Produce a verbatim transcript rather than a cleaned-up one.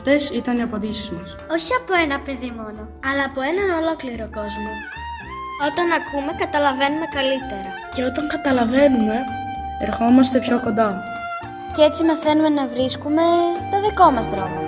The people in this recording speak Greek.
Αυτές ήταν οι απαντήσεις μας. Όχι από ένα παιδί μόνο, αλλά από έναν ολόκληρο κόσμο. Όταν ακούμε, καταλαβαίνουμε καλύτερα. Και όταν καταλαβαίνουμε, ερχόμαστε πιο κοντά. Και έτσι μαθαίνουμε να βρίσκουμε το δικό μας δρόμο.